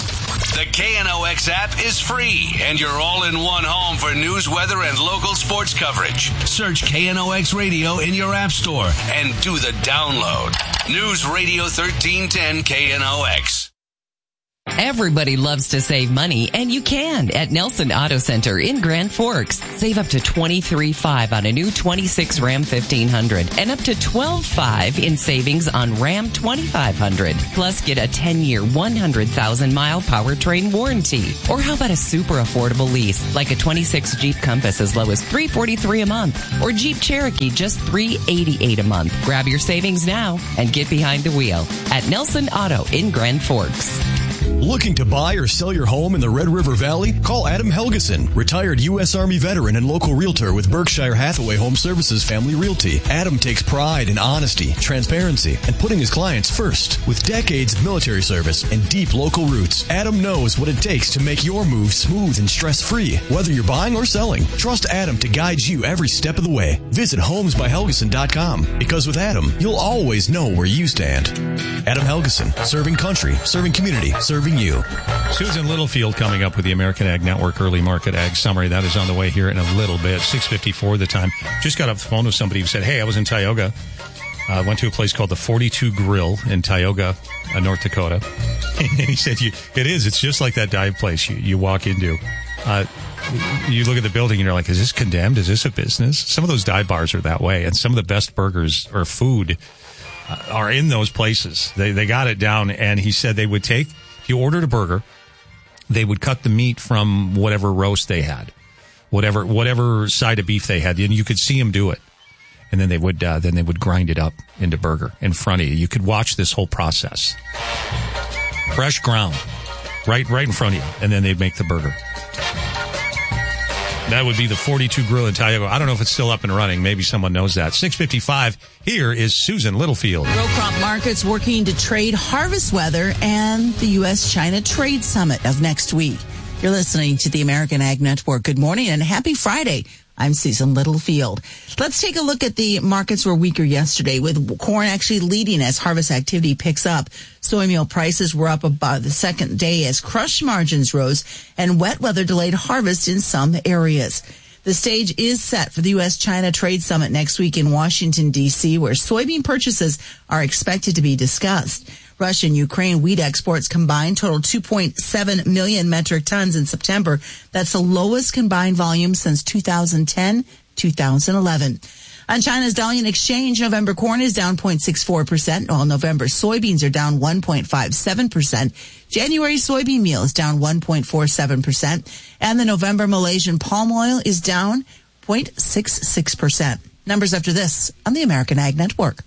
The K N O X app is free, and you're all in one home for news, weather, and local sports coverage. Search K N O X Radio in your app store and do the download. News Radio thirteen ten K N O X. Everybody loves to save money, and you can at Nelson Auto Center in Grand Forks. Save up to twenty-three thousand five hundred dollars on a new twenty-six Ram fifteen hundred and up to twelve thousand five hundred dollars in savings on Ram twenty-five hundred. Plus, get a ten-year, one hundred thousand mile powertrain warranty. Or how about a super affordable lease, like a twenty-six Jeep Compass as low as three hundred forty-three dollars a month, or Jeep Cherokee just three hundred eighty-eight dollars a month. Grab your savings now and get behind the wheel at Nelson Auto in Grand Forks. Looking to buy or sell your home in the Red River Valley? Call Adam Helgeson, retired U S Army veteran and local realtor with Berkshire Hathaway Home Services Family Realty. Adam takes pride in honesty, transparency, and putting his clients first. With decades of military service and deep local roots, Adam knows what it takes to make your move smooth and stress-free. Whether you're buying or selling, trust Adam to guide you every step of the way. Visit homes by helgeson dot com, because with Adam, you'll always know where you stand. Adam Helgeson, serving country, serving community, serving you. Susan Littlefield coming up with the American Ag Network Early Market Ag Summary. That is on the way here in a little bit. six fifty-four the time. Just got off the phone with somebody who said, hey, I was in Tioga. I uh, went to a place called the forty-two Grill in Tioga, uh, North Dakota. And he said, you, it is. It's just like that dive place you, you walk into. Uh, you look at the building and you're like, is this condemned? Is this a business? Some of those dive bars are that way. And some of the best burgers or food uh, are in those places. They, they got it down. And he said they would take... If you ordered a burger, they would cut the meat from whatever roast they had, whatever whatever side of beef they had, and you could see them do it. And then they would uh, then they would grind it up into burger in front of you. You could watch this whole process, fresh ground, right right in front of you, and then they'd make the burger. That would be the forty-two Grill in Tioga. I don't know if it's still up and running. Maybe someone knows that. six fifty-five, here is Susan Littlefield. Row crop markets working to trade harvest weather and the U S China Trade Summit of next week. You're listening to the American Ag Network. Good morning and happy Friday. I'm Susan Littlefield. Let's take a look at the markets were weaker yesterday, with corn actually leading as harvest activity picks up. Soy meal prices were up about the second day as crush margins rose and wet weather delayed harvest in some areas. The stage is set for the U S China Trade Summit next week in Washington, D C, where soybean purchases are expected to be discussed. Russia and Ukraine wheat exports combined totaled two point seven million metric tons in September. That's the lowest combined volume since two thousand ten, two thousand eleven. On China's Dalian Exchange, November corn is down zero point six four percent, while November soybeans are down one point five seven percent. January soybean meal is down one point four seven percent, and the November Malaysian palm oil is down zero point six six percent. Numbers after this on the American Ag Network.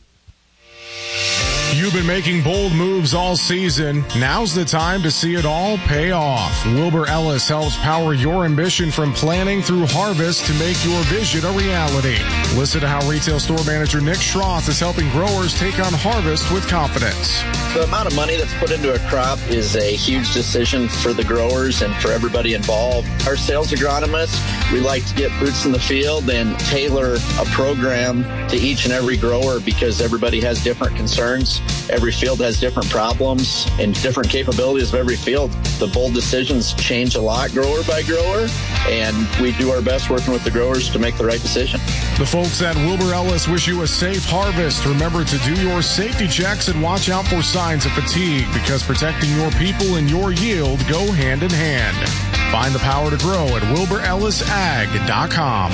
You've been making bold moves all season. Now's the time to see it all pay off. Wilbur Ellis helps power your ambition from planning through harvest to make your vision a reality. Listen to how retail store manager Nick Schroth is helping growers take on harvest with confidence. The amount of money that's put into a crop is a huge decision for the growers and for everybody involved. Our sales agronomists, we like to get boots in the field and tailor a program to each and every grower because everybody has different concerns. Every field has different problems and different capabilities of every field. The bold decisions change a lot grower by grower, and we do our best working with the growers to make the right decision. The folks at Wilbur Ellis wish you a safe harvest. Remember to do your safety checks and watch out for signs of fatigue, because protecting your people and your yield go hand in hand. Find the power to grow at wilbur ellis ag dot com.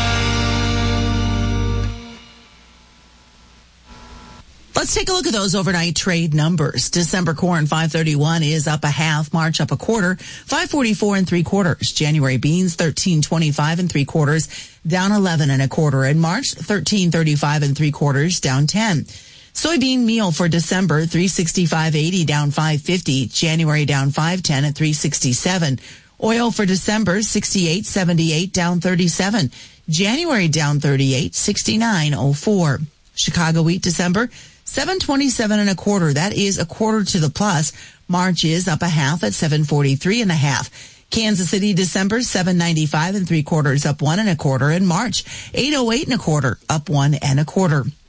Let's take a look at those overnight trade numbers. December corn five thirty-one is up a half, March up a quarter, five forty-four and three quarters. January beans thirteen twenty-five and three quarters, down eleven and a quarter. In March thirteen thirty-five and three quarters, down ten. Soybean meal for December three sixty-five eighty, down five fifty. January down five ten at three sixty-seven. Oil for December sixty-eight seventy-eight, down thirty-seven. January down thirty-eight, sixty-nine oh four. Chicago wheat December seven twenty-seven and a quarter. That is a quarter to the plus. March is up a half at seven forty-three and a half. Kansas City December seven ninety-five and three quarters, up one and a quarter. In March eight oh eight and a quarter, up one and a quarter.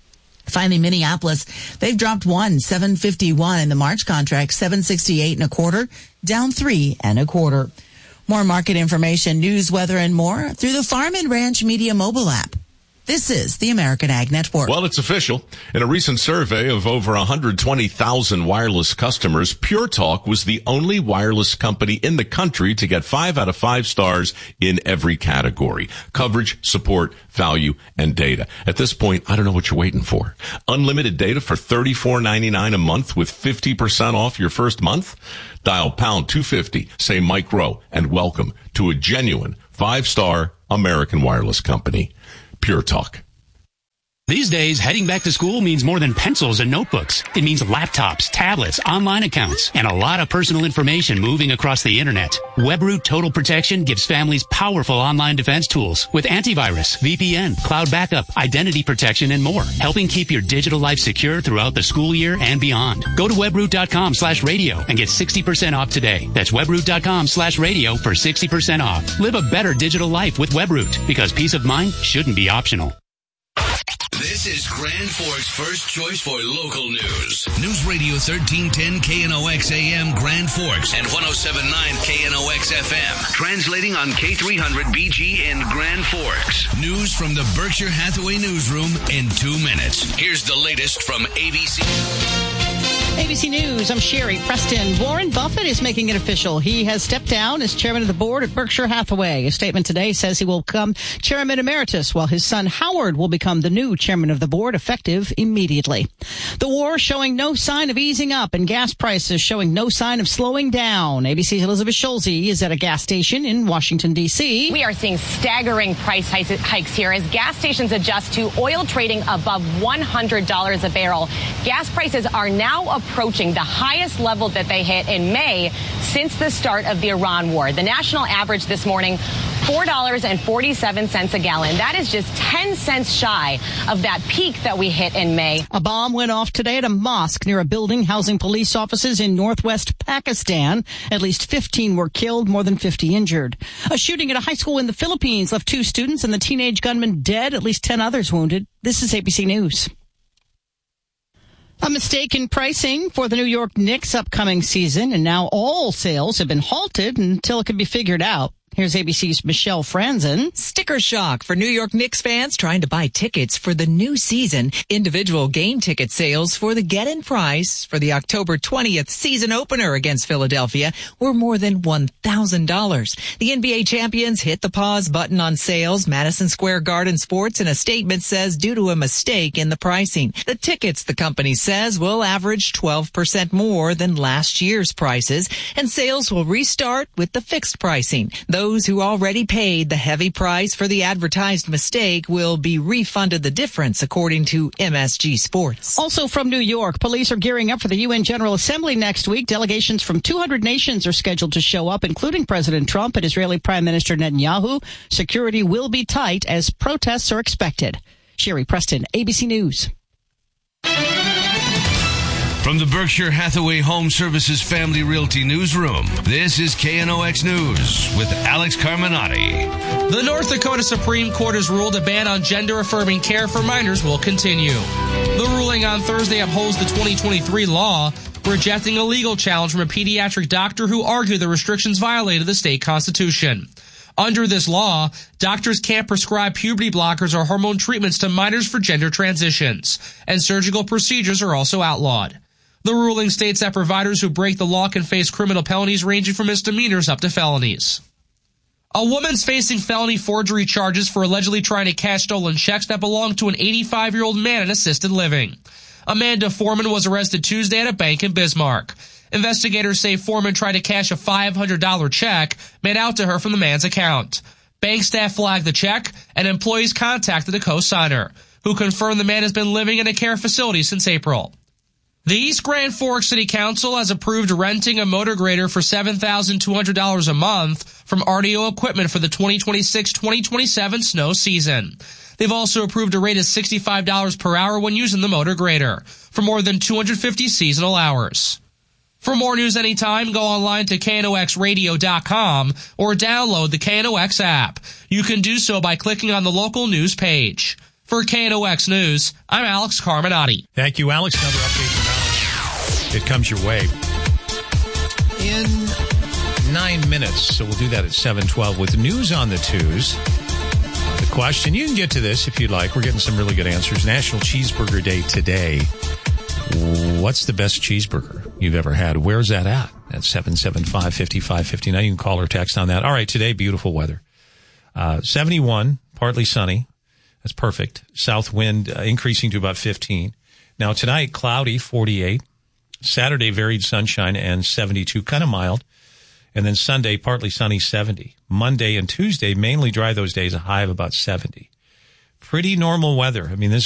Finally, Minneapolis, they've dropped one, seven fifty-one in the March contract, seven sixty-eight and a quarter, down three and a quarter. More market information, news, weather, and more through the Farm and Ranch Media mobile app. This is the American Ag Network. Well, it's official. In a recent survey of over one hundred twenty thousand wireless customers, Pure Talk was the only wireless company in the country to get five out of five stars in every category: coverage, support, value, and data. At this point, I don't know what you're waiting for. Unlimited data for thirty-four ninety-nine a month with fifty percent off your first month? Dial pound two fifty, say Mike Rowe, and welcome to a genuine five-star American wireless company. Pure Talk. These days, heading back to school means more than pencils and notebooks. It means laptops, tablets, online accounts, and a lot of personal information moving across the internet. Webroot Total Protection gives families powerful online defense tools with antivirus, V P N, cloud backup, identity protection, and more, helping keep your digital life secure throughout the school year and beyond. Go to webroot.com slash radio and get sixty percent off today. That's webroot.com slash radio for sixty percent off. Live a better digital life with Webroot, because peace of mind shouldn't be optional. This is Grand Forks' first choice for local news. News Radio thirteen ten K N O X A M Grand Forks and one oh seven point nine K N O X F M. Translating on K three hundred B G in Grand Forks. News from the Berkshire Hathaway newsroom in two minutes. Here's the latest from A B C. A B C News, I'm Sherry Preston. Warren Buffett is making it official. He has stepped down as chairman of the board at Berkshire Hathaway. A statement today says he will become chairman emeritus, while his son Howard will become the new chairman of the board, effective immediately. The war showing no sign of easing up, and gas prices showing no sign of slowing down. A B C's Elizabeth Schulze is at a gas station in Washington, D C. We are seeing staggering price hikes here as gas stations adjust to oil trading above one hundred dollars a barrel. Gas prices are now approaching the highest level that they hit in May since the start of the Iran war. The national average this morning, four dollars and forty-seven cents a gallon. That is just ten cents shy of that peak that we hit in May. A bomb went off today at a mosque near a building housing police offices in northwest Pakistan. At least fifteen were killed, more than fifty injured. A shooting at a high school in the Philippines left two students and the teenage gunman dead, at least ten others wounded. This is A B C News. A mistake in pricing for the New York Knicks upcoming season, and now all sales have been halted until it can be figured out. Here's A B C's Michelle Franzen. Sticker shock for New York Knicks fans trying to buy tickets for the new season. Individual game ticket sales for the get-in price for the October twentieth season opener against Philadelphia were more than one thousand dollars. The N B A champions hit the pause button on sales. Madison Square Garden Sports in a statement says due to a mistake in the pricing. The tickets, the company says, will average twelve percent more than last year's prices, and sales will restart with the fixed pricing. Those Those who already paid the heavy price for the advertised mistake will be refunded the difference, according to M S G Sports. Also from New York, police are gearing up for the U N General Assembly next week. Delegations from two hundred nations are scheduled to show up, including President Trump and Israeli Prime Minister Netanyahu. Security will be tight as protests are expected. Sherry Preston, A B C News. From the Berkshire Hathaway Home Services Family Realty Newsroom, this is K N O X News with Alex Carminati. The North Dakota Supreme Court has ruled a ban on gender-affirming care for minors will continue. The ruling on Thursday upholds the twenty twenty-three law, rejecting a legal challenge from a pediatric doctor who argued the restrictions violated the state constitution. Under this law, doctors can't prescribe puberty blockers or hormone treatments to minors for gender transitions, and surgical procedures are also outlawed. The ruling states that providers who break the law can face criminal penalties ranging from misdemeanors up to felonies. A woman's facing felony forgery charges for allegedly trying to cash stolen checks that belonged to an eighty-five-year-old man in assisted living. Amanda Foreman was arrested Tuesday at a bank in Bismarck. Investigators say Foreman tried to cash a five hundred dollars check made out to her from the man's account. Bank staff flagged the check, and employees contacted the co-signer, who confirmed the man has been living in a care facility since April. The East Grand Forks City Council has approved renting a motor grader for seven thousand two hundred dollars a month from R D O Equipment for the twenty twenty-six twenty twenty-seven snow season. They've also approved a rate of sixty-five dollars per hour when using the motor grader for more than two hundred fifty seasonal hours. For more news anytime, go online to K N O X radio dot com or download the K N O X app. You can do so by clicking on the local news page. For For K N O X News, I'm Alex Carminati. Thank you, Alex. Another update from Alex. It comes your way in nine minutes. So we'll do that at seven twelve with news on the twos. Uh, the question, you can get to this if you'd like. We're getting some really good answers. National Cheeseburger Day today. What's the best cheeseburger you've ever had? Where's that at? At seven seven five, five five five nine. You can call or text on that. All right, today, beautiful weather. Uh, seventy-one, partly sunny. That's perfect. South wind uh, increasing to about fifteen. Now tonight, cloudy, forty-eight. Saturday, varied sunshine and seventy-two, kind of mild. And then Sunday, partly sunny, seventy. Monday and Tuesday, mainly dry those days, a high of about seventy. Pretty normal weather. I mean, this